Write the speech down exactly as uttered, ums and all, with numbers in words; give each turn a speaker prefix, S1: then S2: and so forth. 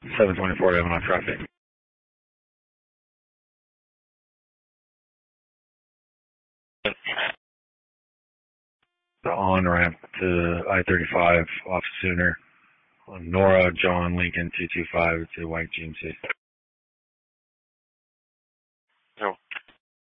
S1: seven twenty-four, eleven on traffic. The on-ramp to I thirty-five off Sooner. Nora, John, Lincoln, two two five to White G M C.